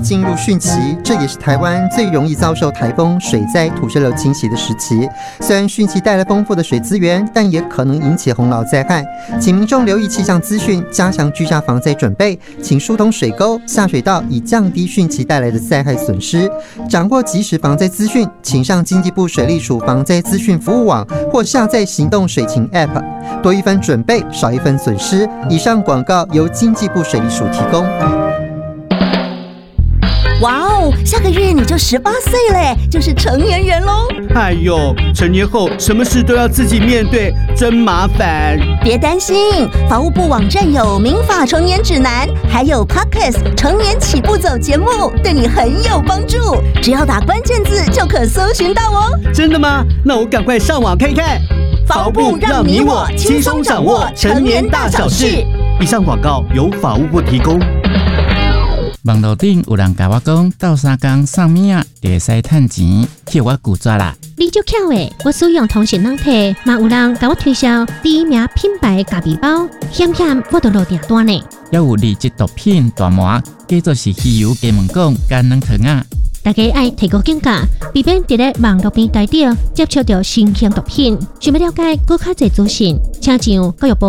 进入汛期，这也是台湾最容易遭受台风、水灾、土石流侵袭的时期。虽然汛期带来丰富的水资源，但也可能引起洪涝灾害，请民众留意气象资讯，加强居家防灾准备，请疏通水沟、下水道，以降低汛期带来的灾害损失。掌握即时防灾资讯，请上经济部水利署防灾资讯服务网或下载行动水情 App， 多一分准备，少一分损失。以上广告由经济部水利署提供。 哇哦，下个月你就18岁嘞，就是成年人喽！ 哎呦，成年后什么事都要自己面对，真麻烦。 别担心，法务部网站有民法成年指南，还有 Podcast 成年起步走节目，对你很有帮助。只要打关键字就可搜寻到哦。 真的吗？那我赶快上网看看。 法务部让你我轻松掌握成年大小事。 以上广告由法务部提供。 网络顶有人甲我讲，斗3工送物仔就会使趁钱，叫我拒绝啦。 你足巧诶！我使用通讯软体，嘛有人甲我推销第一名品牌咖啡包，险险我都落订单呢。 还有2级毒品大麻，叫做是鱼油鸡毛讲干软糖啊。 大家爱提高警觉，避免伫咧网络平台顶接触到新型毒品。想要了解更较侪资讯，请上教育部